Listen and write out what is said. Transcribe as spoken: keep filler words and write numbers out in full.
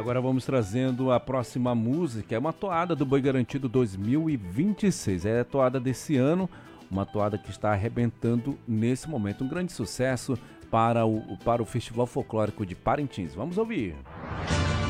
agora vamos trazendo a próxima música, é uma toada do Boi Garantido dois mil e vinte e seis, é a toada desse ano, uma toada que está arrebentando nesse momento, um grande sucesso para o, para o Festival Folclórico de Parintins. Vamos ouvir.